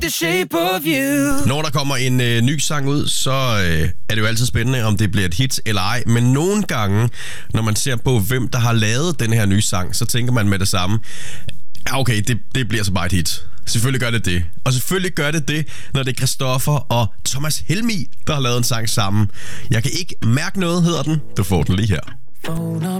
the shape of you. Når der kommer en ny sang ud, så er det jo altid spændende, om det bliver et hit eller ej. Men nogle gange, når man ser på, hvem der har lavet den her nye sang, så tænker man med det samme, ja okay, det bliver så bare et hit. Selvfølgelig gør det det. Og selvfølgelig gør det det, når det er Christoffer og Thomas Helmig, der har lavet en sang sammen. Jeg kan ikke mærke noget, hedder den. Du får den lige her. Phone up